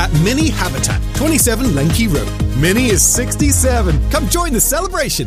at Mini Habitat, 27 Lenky Road. Mini is 67. Come join the celebration.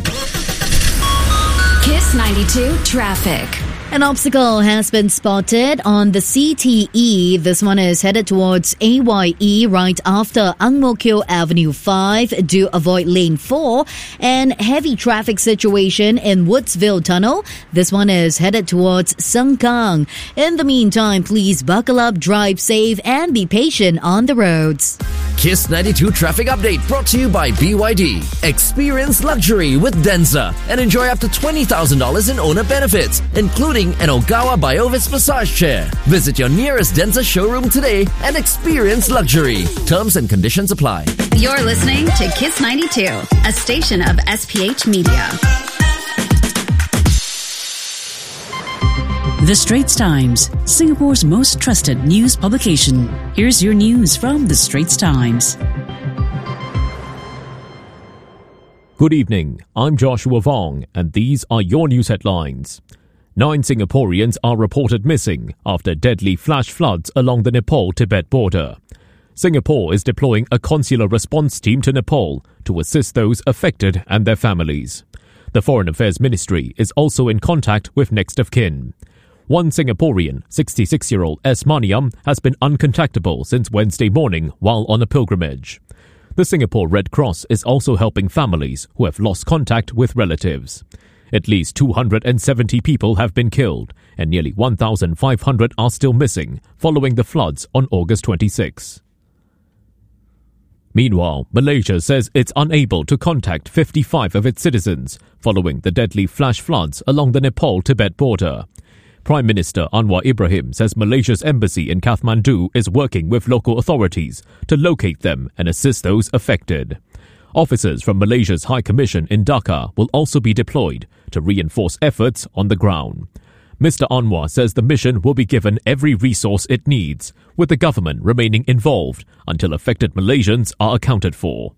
Kiss 92 Traffic. An obstacle has been spotted on the CTE. This one is headed towards AYE right after Ang Mo Kio Avenue 5. Do avoid lane 4. And heavy traffic situation in Woodsville Tunnel. This one is headed towards Sengkang. In the meantime, please buckle up, drive safe, and be patient on the roads. Kiss 92 Traffic Update brought to you by BYD. Experience luxury with Denza and enjoy up to $20,000 in owner benefits, including an Ogawa Biovis massage chair. Visit your nearest Denza showroom today and experience luxury. Terms and conditions apply. You're listening to Kiss 92, a station of SPH Media. The Straits Times, Singapore's most trusted news publication. Here's your news from The Straits Times. Good evening, I'm Joshua Vong, and these are your news headlines. 9 Singaporeans are reported missing after deadly flash floods along the Nepal-Tibet border. Singapore is deploying a consular response team to Nepal to assist those affected and their families. The Foreign Affairs Ministry is also in contact with next of kin. One Singaporean, 66-year-old S. Maniam, has been uncontactable since Wednesday morning while on a pilgrimage. The Singapore Red Cross is also helping families who have lost contact with relatives. At least 270 people have been killed and nearly 1,500 are still missing following the floods on August 26. Meanwhile, Malaysia says it's unable to contact 55 of its citizens following the deadly flash floods along the Nepal-Tibet border. Prime Minister Anwar Ibrahim says Malaysia's embassy in Kathmandu is working with local authorities to locate them and assist those affected. Officers from Malaysia's High Commission in Dhaka will also be deployed to reinforce efforts on the ground. Mr. Anwar says the mission will be given every resource it needs, with the government remaining involved until affected Malaysians are accounted for.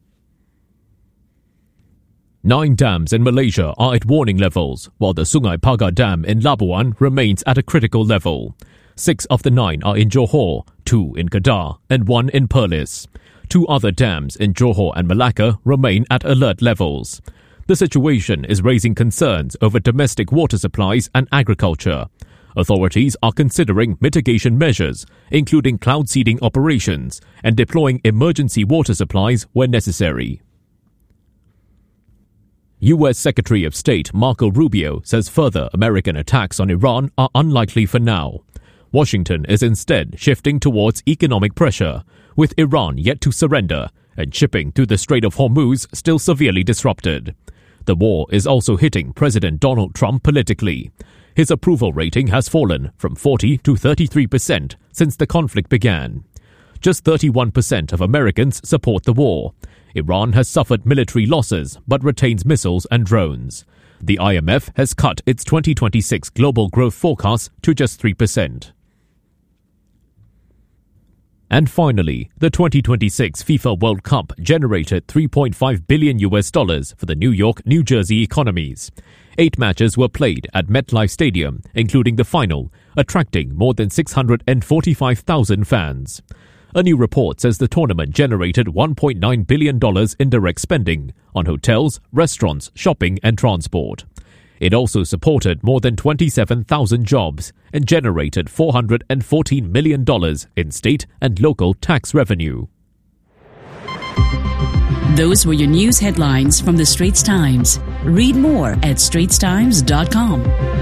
9 dams in Malaysia are at warning levels, while the Sungai Pagar Dam in Labuan remains at a critical level. 6 of the 9 are in Johor, 2 in Kedah, and 1 in Perlis. 2 other dams in Johor and Malacca remain at alert levels. The situation is raising concerns over domestic water supplies and agriculture. Authorities are considering mitigation measures, including cloud seeding operations and deploying emergency water supplies where necessary. U.S. Secretary of State Marco Rubio says further American attacks on Iran are unlikely for now. Washington is instead shifting towards economic pressure, with Iran yet to surrender and shipping through the Strait of Hormuz still severely disrupted. The war is also hitting President Donald Trump politically. His approval rating has fallen from 40 to 33% since the conflict began. Just 31% of Americans support the war. Iran has suffered military losses but retains missiles and drones. The IMF has cut its 2026 global growth forecast to just 3%. And finally, the 2026 FIFA World Cup generated $3.5 billion for the New York, New Jersey economies. 8 matches were played at MetLife Stadium, including the final, attracting more than 645,000 fans. A new report says the tournament generated $1.9 billion in direct spending on hotels, restaurants, shopping and transport. It also supported more than 27,000 jobs and generated $414 million in state and local tax revenue. Those were your news headlines from The Straits Times. Read more at straitstimes.com.